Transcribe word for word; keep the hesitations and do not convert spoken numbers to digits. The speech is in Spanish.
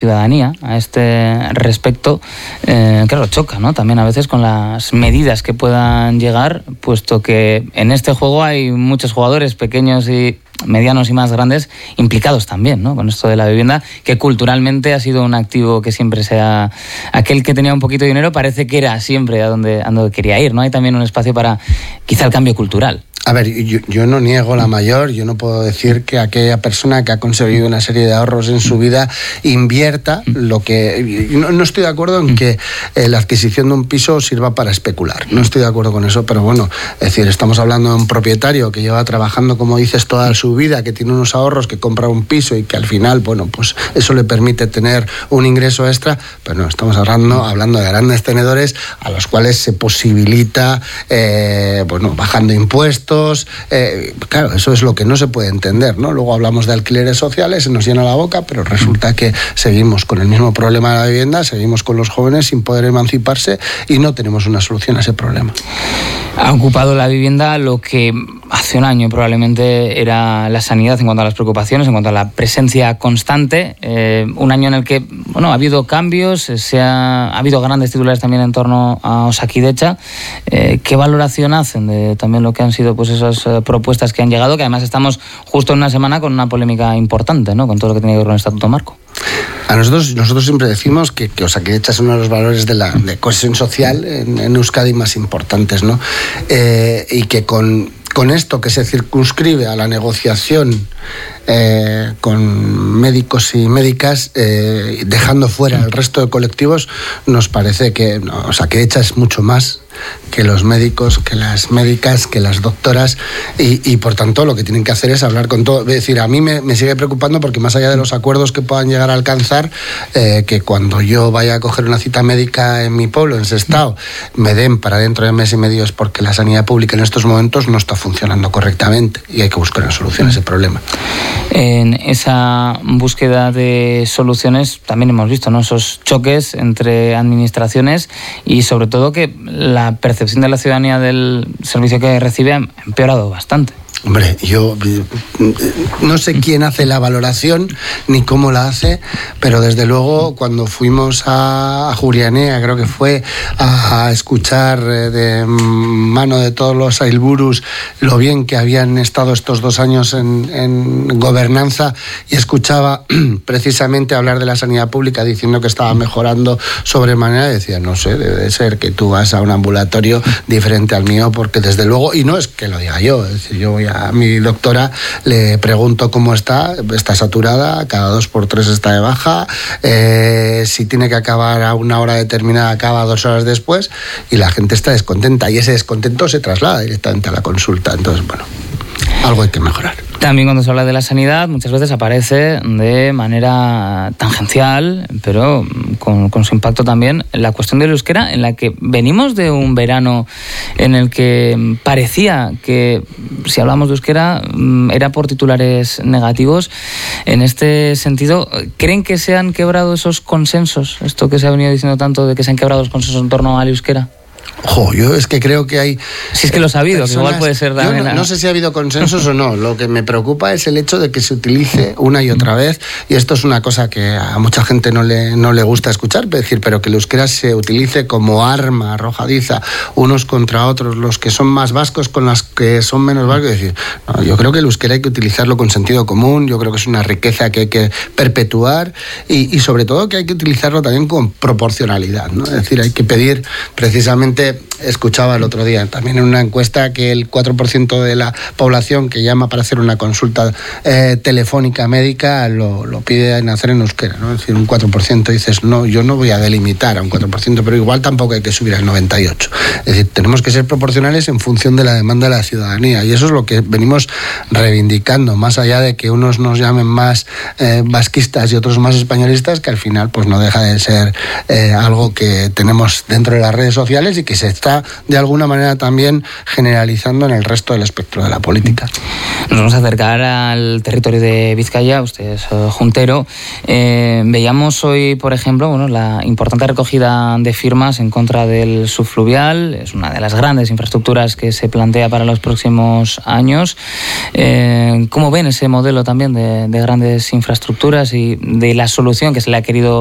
ciudadanía a este respecto, eh, claro, choca, ¿no? También a veces con las medidas que puedan llegar, puesto que en este juego hay muchos jugadores pequeños y medianos y más grandes implicados también, ¿no? Con esto de la vivienda, que culturalmente ha sido un activo que siempre sea aquel que tenía un poquito de dinero, parece que era siempre a donde, a donde quería ir, ¿no? Hay también un espacio para quizá el cambio cultural. A ver, yo, yo no niego la mayor, yo no puedo decir que aquella persona que ha conseguido una serie de ahorros en su vida invierta lo que... No, no estoy de acuerdo en que eh, la adquisición de un piso sirva para especular, no estoy de acuerdo con eso, pero bueno, es decir, estamos hablando de un propietario que lleva trabajando, como dices, toda su vida, que tiene unos ahorros, que compra un piso y que al final, bueno, pues eso le permite tener un ingreso extra, pero no, estamos hablando, hablando de grandes tenedores a los cuales se posibilita, eh, bueno, bajando impuestos. Eh, claro, eso es lo que no se puede entender, ¿no? Luego hablamos de alquileres sociales, se nos llena la boca, pero resulta que seguimos con el mismo problema de la vivienda, seguimos con los jóvenes sin poder emanciparse y no tenemos una solución a ese problema. Ha ocupado la vivienda lo que hace un año probablemente era la sanidad en cuanto a las preocupaciones, en cuanto a la presencia constante. Eh, un año en el que, bueno, ha habido cambios, se ha, ha habido grandes titulares también en torno a Osakidetza. Eh, ¿Qué valoración hacen de también lo que han sido pues esas eh, propuestas que han llegado? Que además estamos justo en una semana con una polémica importante, ¿no? Con todo lo que tiene que ver con el Estatuto Marco. A nosotros, nosotros siempre decimos que, que Osakidetza es uno de los valores de la de cohesión social en, en Euskadi más importantes, ¿no? Eh, y que con, con esto que se circunscribe a la negociación eh, con médicos y médicas, eh, dejando fuera el resto de colectivos, nos parece que no, Osakidetza es mucho más que los médicos, que las médicas, que las doctoras y, y por tanto lo que tienen que hacer es hablar con todo. Es decir, a mí me, me sigue preocupando porque más allá de los acuerdos que puedan llegar a alcanzar, eh, que cuando yo vaya a coger una cita médica en mi pueblo, en Sestao, me den para dentro de mes y medio, es porque la sanidad pública en estos momentos no está funcionando correctamente y hay que buscar una solución a ese problema. En esa búsqueda de soluciones también hemos visto, ¿no?, esos choques entre administraciones y sobre todo que la percepción de la ciudadanía del servicio que recibe ha empeorado bastante. Hombre, yo no sé quién hace la valoración ni cómo la hace, pero desde luego cuando fuimos a Jurianea, creo que fue, a escuchar de mano de todos los ailburus lo bien que habían estado estos dos años en, en gobernanza, y escuchaba precisamente hablar de la sanidad pública diciendo que estaba mejorando sobremanera, decía, no sé, debe de ser que tú vas a un ambulatorio diferente al mío, porque desde luego, y no es que lo diga yo, es decir, yo voy a A mi doctora, le pregunto cómo está, está saturada, cada dos por tres está de baja, eh, si tiene que acabar a una hora determinada, acaba dos horas después, y la gente está descontenta, y ese descontento se traslada directamente a la consulta. Entonces, bueno, algo hay que mejorar. También cuando se habla de la sanidad muchas veces aparece de manera tangencial, pero con, con su impacto también, la cuestión del euskera, en la que venimos de un verano en el que parecía que si hablamos de euskera era por titulares negativos. En este sentido, ¿creen que se han quebrado esos consensos? Esto que se ha venido diciendo tanto de que se han quebrado los consensos en torno al euskera. Ojo, yo es que creo que hay... Si es que lo ha habido, personas, que igual puede ser también... Yo no, no sé si ha habido consensos o no. Lo que me preocupa es el hecho de que se utilice una y otra vez, y esto es una cosa que a mucha gente no le, no le gusta escuchar, es decir, pero que el euskera se utilice como arma arrojadiza unos contra otros, los que son más vascos con los que son menos vascos. Es decir, no, yo creo que el euskera hay que utilizarlo con sentido común, yo creo que es una riqueza que hay que perpetuar y, y sobre todo que hay que utilizarlo también con proporcionalidad, ¿no? Es decir, hay que pedir precisamente... Escuchaba el otro día también en una encuesta que el cuatro por ciento de la población que llama para hacer una consulta eh, telefónica médica lo, lo pide en hacer en euskera, ¿no? Es decir, un cuatro por ciento dices, no, yo no voy a delimitar a un cuatro por ciento, pero igual tampoco hay que subir al noventa y ocho por ciento. Es decir, tenemos que ser proporcionales en función de la demanda de la ciudadanía, y eso es lo que venimos reivindicando, más allá de que unos nos llamen más eh, vasquistas y otros más españolistas, que al final pues no deja de ser eh, algo que tenemos dentro de las redes sociales y que que se está de alguna manera también generalizando en el resto del espectro de la política. Nos vamos a acercar al territorio de Vizcaya, usted es uh, juntero. Eh, veíamos hoy, por ejemplo, bueno, la importante recogida de firmas en contra del subfluvial. Es una de las grandes infraestructuras que se plantea para los próximos años. Eh, ¿Cómo ven ese modelo también de, de grandes infraestructuras y de la solución que se le ha querido